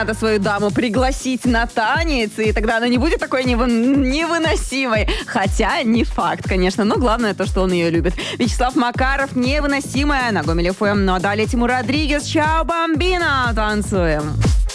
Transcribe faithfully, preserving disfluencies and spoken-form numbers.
Надо свою даму пригласить на танец, и тогда она не будет такой невы- невыносимой. Хотя не факт, конечно, но главное то, что он ее любит. Вячеслав Макаров, «Невыносимая» на Гомель эф эм. Ну а далее Тимур Родригез, «Чао, бомбина». Танцуем.